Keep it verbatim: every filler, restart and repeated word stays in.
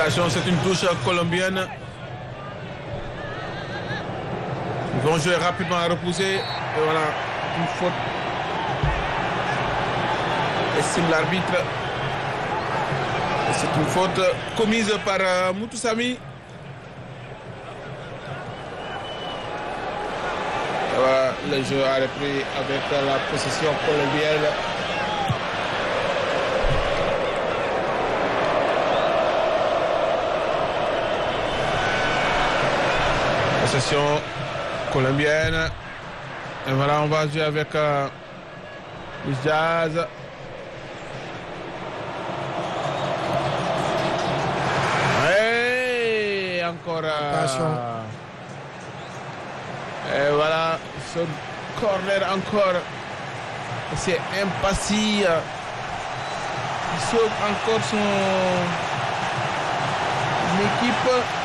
Attention, c'est une touche colombienne. Ils vont jouer rapidement à repousser. Et voilà, une faute. Estime l'arbitre. C'est une faute commise par euh, Moutoussamy. Voilà, le jeu a repris avec la possession colombienne. Possession colombienne. Et voilà, on va jouer avec euh, Luis Diaz. Et encore. Attention. Et voilà, ce corner encore. C'est impatient. Il sauve encore son équipe.